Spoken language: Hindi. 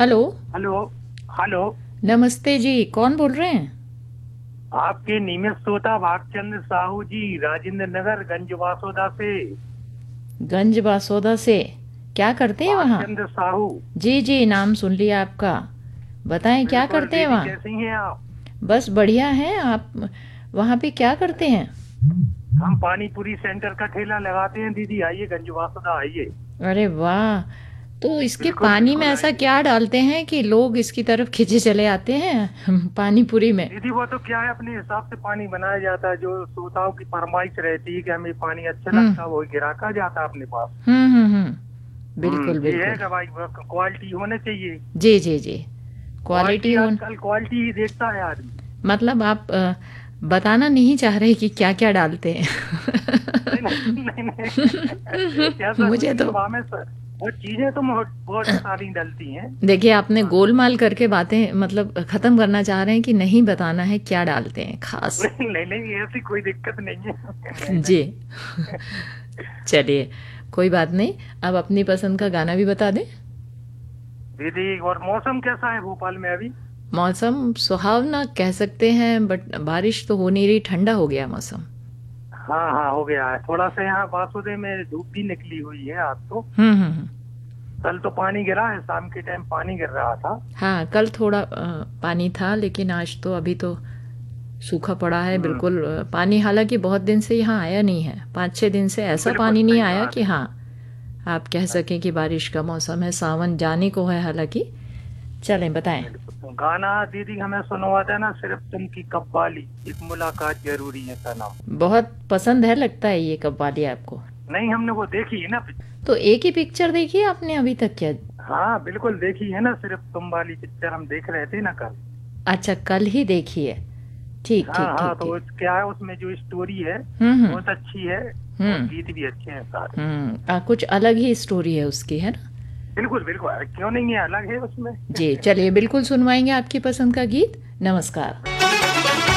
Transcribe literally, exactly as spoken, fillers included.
हेलो। हेलो। हेलो। नमस्ते जी, कौन बोल रहे हैं? आपके नियमित श्रोता भागचंद्र साहू जी, राजेंद्र नगर गंज वासोदा से। गंज बासोदा से। क्या करते हैं वहाँ? भागचंद्र साहू। जी जी, नाम सुन लिया आपका। बताएं क्या बिल्कुल करते हैं दीदी, वहाँ? कैसी हैं आप? बस बढ़िया है। आप वहाँ पे क्या करते हैं? हम पानी पूरी सेंटर का ठेला लगाते हैं दीदी, आइए गंज वासोदा आइए। अरे वाह। तो इसके बिल्कुल पानी में बिल्कुल ऐसा आइए। क्या डालते हैं कि लोग इसकी तरफ खिंचे चले आते हैं पानी पूरी में? दीदी वो तो क्या है, अपने हिसाब से पानी बनाया जाता है, जो श्रोताओं की फरमाइश रहती है कि हमें पानी अच्छा हम्म लगता है, वही गिराका जाता है अपने पास। हम्म हम्म हम्म। हम्म बिल्कुल ये है बिल्कुल। कि भाई क्वालिटी होने चाहिए। जी जी जी। क्वालिटी क्वालिटी, हो। आजकल क्वालिटी ही देखता है आदमी। मतलब आप अ, बताना नहीं चाह रहे कि क्या क्या डालते हैं? नहीं नहीं नहीं नहीं ऐसा कुछ मुझे नहीं, तो वहाँ में स- वो चीजें तो बहुत बहुत सारी डलती हैं। देखिए, आपने हाँ। गोलमाल करके बातें मतलब खत्म करना चाह रहे हैं कि नहीं बताना है क्या डालते हैं खास? नहीं नहीं नहीं, ऐसी कोई दिक्कत नहीं है नहीं जी। नहीं। चलिए, कोई बात नहीं। अब अपनी पसंद का गाना भी बता दें। दीदी, और मौसम कैसा है भोपाल में अभी? मौसम सुहावना कह सकते हैं, बट बारिश तो हो नहीं रही, ठंडा हो गया मौसम। हाँ हाँ, हो गया है थोड़ा सा, यहाँ बासुदे में धूप भी निकली हुई है आज तो। हम्म हम्म हम्म। कल तो पानी गिरा है, शाम के टाइम पानी गिर रहा था। हाँ, कल थोड़ा अ, पानी था, लेकिन आज तो अभी तो सूखा पड़ा है हम्म। बिल्कुल। अ, पानी हालांकि बहुत दिन से यहाँ आया नहीं है, पाँच छः दिन से ऐसा बिल्कुल पानी नहीं सही आया बात कि है। हाँ आप कह सकें कि बारिश का मौसम है। सावन जाने को है हालांकि। चलें, बताएं। बिल्कुल तो गाना दीदी हमें सुनवाता है ना, सिर्फ तुम की कव्वाली, एक मुलाकात जरूरी है का नाम। बहुत पसंद है लगता है ये कव्वाली आपको। नहीं, हमने वो देखी है ना। तो एक ही पिक्चर देखी है आपने अभी तक क्या? हाँ बिल्कुल देखी है ना, सिर्फ तुम वाली पिक्चर हम देख रहे थे ना कल। अच्छा, कल ही देखी है। ठीक हाँ ठीक हाँ, ठीक तो ठीक। उस, क्या है उसमें जो स्टोरी है हम्म हम्म बहुत अच्छी है। और हम्म गीत भी अच्छे हैं सारे। हम्म। आ, कुछ अलग ही स्टोरी है उसकी, है ना? बिल्कुल बिल्कुल, अरे क्यों नहीं है, अलग है उसमें। जी, चलिए बिल्कुल सुनवाएंगे आपकी पसंद का गीत। नमस्कार।